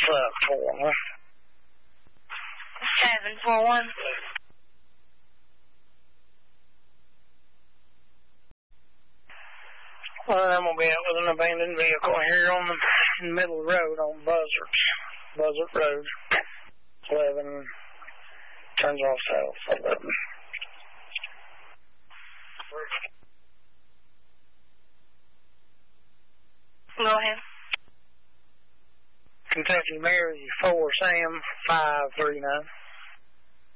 741. 741. Well, I'm going to be out with an abandoned vehicle here in the middle of the road on Buzzard Road. 11 turns off south. 11. Go ahead. Kentucky Mary 4 Sam 539.